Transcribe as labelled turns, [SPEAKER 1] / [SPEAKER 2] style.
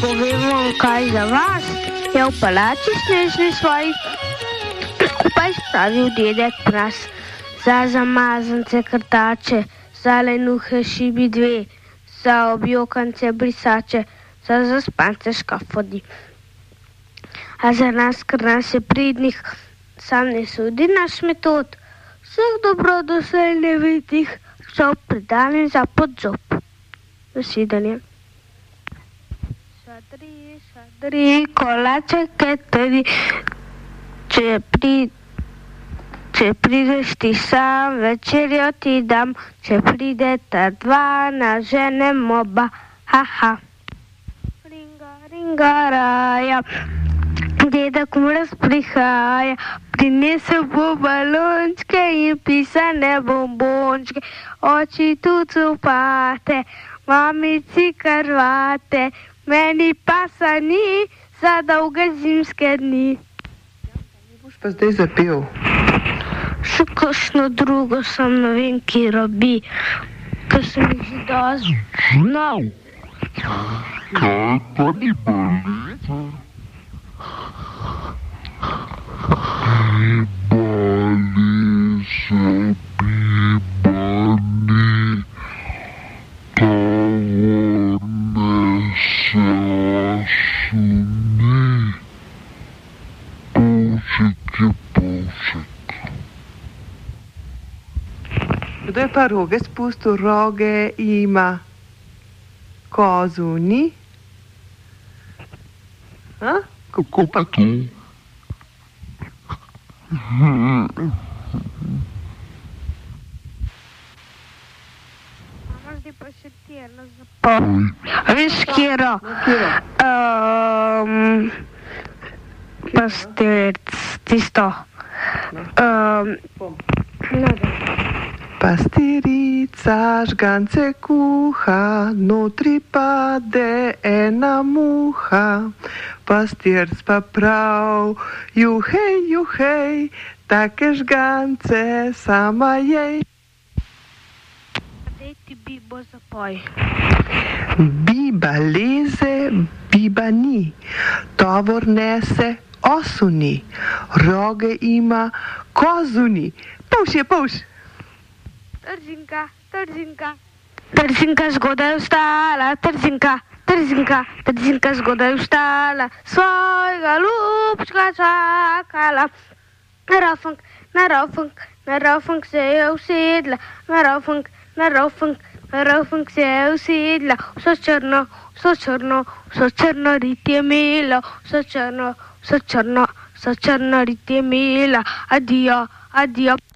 [SPEAKER 1] povemo kaj za vas, je v palači snežni svoji skupaj spravil dedek Mraz. Za zamazance krtače, za lenuhe šibi dve, za objokance brisače, za zaspance škaf vodi. A za nas, ker nas je pridnih, sam ne sudi naš metod, vseh dobro doslej nevidnih, šel predanim za podzob. Zasedanje. Šadri, kolaček, tudi, če prideš ti sam, večerjo ti dam, če prideta dva, naženem oba, haha. Ringa, raja, dedek Mraz prihaja, prinesel bo balončke in pisane bombončke, oči tudi cupate, mamici karvate, meni pasa ni za dolge zimske dni.
[SPEAKER 2] Boš pa zdaj zapel?
[SPEAKER 1] Še kakšno drugo, sam ne vem, ki robi, ker sem jih že dosti znal.
[SPEAKER 3] Kaj pa ni boli? Bali se bani, tovorne se osuni, polček je polček.
[SPEAKER 2] Kdo je pa roge spustil? Roge ima kozu ni. A?
[SPEAKER 3] Kako pa tu?
[SPEAKER 1] Mama, zdaj pa še ti eno zapor. A veš, kjero? Pastirc, tisto.
[SPEAKER 2] Pastirica žgance kuha, notri pade ena muha. Pastirc pa prav, juhej, take žgance sama jej.
[SPEAKER 1] Dej ti Bibo zapoj.
[SPEAKER 2] Biba leze, biba ni, tovor nese, osuni, roge ima, kozuni. Puš je, puš.
[SPEAKER 1] Trzinka zgodaj vstala, trzinka zgodaj vstala, svojega ljubčka čakala. Na raufunk se je usedla, na raufunk se je usedla, vso črno rit je imela, vso črno rit je imela, adijo.